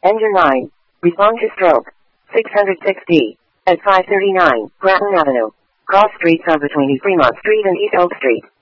Engine 9. Respond to stroke. 606D. At 539, Grattan Avenue. Cross streets are between East Fremont Street and East Oak Street.